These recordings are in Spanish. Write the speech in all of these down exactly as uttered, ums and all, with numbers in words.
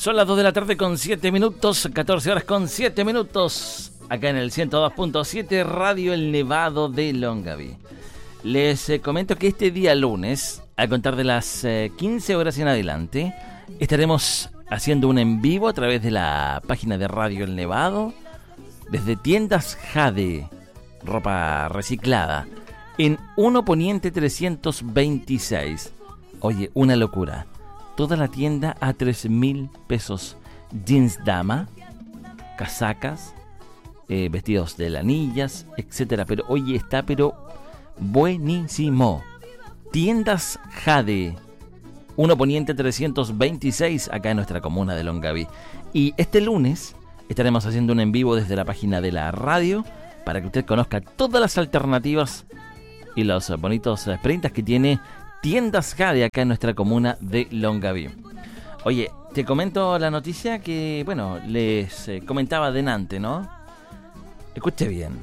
Son las dos de la tarde con siete minutos, catorce horas con siete minutos, acá en el ciento dos punto siete Radio El Nevado de Longaví. Les eh, comento que este día lunes, a contar de las eh, quince horas en adelante, estaremos haciendo un en vivo a través de la página de Radio El Nevado, desde Tiendas Jade, ropa reciclada, en uno Poniente trescientos veintiséis. Oye, una locura. Toda la tienda a tres mil pesos. Jeans dama, casacas, eh, vestidos de lanillas, etcétera. Pero oye, está pero buenísimo. Tiendas Jade, uno Poniente trescientos veintiséis, acá en nuestra comuna de Longaví. Y este lunes estaremos haciendo un en vivo desde la página de la radio para que usted conozca todas las alternativas y los bonitos prendas que tiene Tiendas Jade acá en nuestra comuna de Longaví. Oye, te comento la noticia que, bueno, les eh, comentaba delante, ¿no? Escuche bien.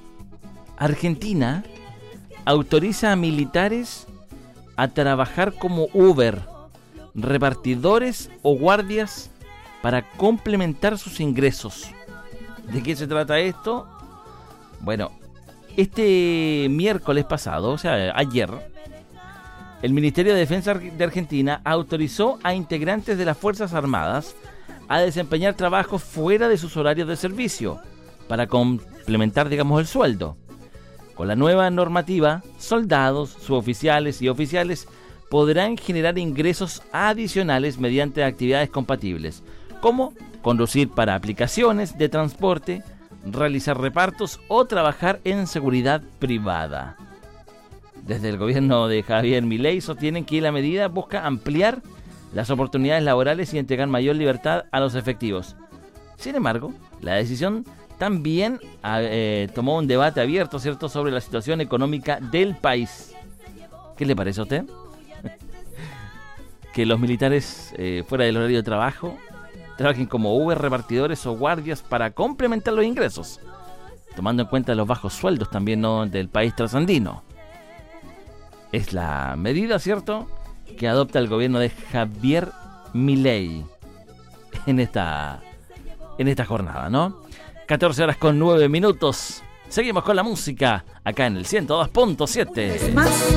Argentina autoriza a militares a trabajar como Uber, repartidores o guardias para complementar sus ingresos. ¿De qué se trata esto? Bueno, este miércoles pasado, o sea, ayer, el Ministerio de Defensa de Argentina autorizó a integrantes de las Fuerzas Armadas a desempeñar trabajos fuera de sus horarios de servicio para complementar, digamos, el sueldo. Con la nueva normativa, soldados, suboficiales y oficiales podrán generar ingresos adicionales mediante actividades compatibles, como conducir para aplicaciones de transporte, realizar repartos o trabajar en seguridad privada. Desde el gobierno de Javier Milei sostienen que la medida busca ampliar las oportunidades laborales y entregar mayor libertad a los efectivos. Sin embargo, la decisión también eh, tomó un debate abierto, ¿cierto?, sobre la situación económica del país. ¿Qué le parece a usted? Que los militares eh, fuera del horario de trabajo trabajen como Uber, repartidores o guardias para complementar los ingresos, tomando en cuenta los bajos sueldos también, ¿no?, del país trasandino. Es la medida, ¿cierto?, que adopta el gobierno de Javier Milei en esta, en esta jornada, ¿no? catorce horas con nueve minutos. Seguimos con la música acá en el ciento dos punto siete.